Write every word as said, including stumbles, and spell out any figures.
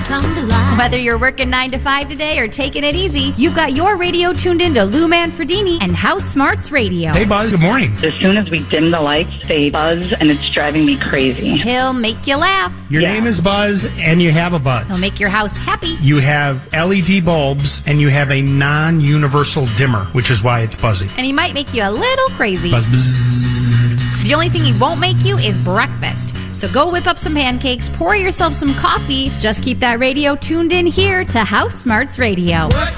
come to life. Whether you're working nine to five today or taking it easy, you've got your radio tuned into Lou Manfredini and House Smarts Radio. Hey, Buzz. Good morning. As soon as we dim the lights, they buzz, and it's driving me crazy. He'll make you laugh. Your Yeah. name is Buzz, and you have a buzz. He'll make your house happy. You have L E D bulbs, and you have a non-universal dimmer, which is why it's buzzy. And he might make you a little crazy. Buzz, buzz. The only thing he won't make you is breakfast. So go whip up some pancakes, pour yourself some coffee. Just keep that radio tuned in here to House Smarts Radio. What